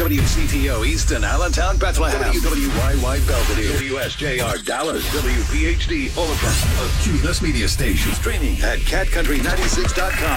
WCTO Easton, Allentown, Bethlehem. WYY Belvedere. WSJR Dallas. WPHD Overland. A Cumulus Media Station. Streaming at catcountry96.com.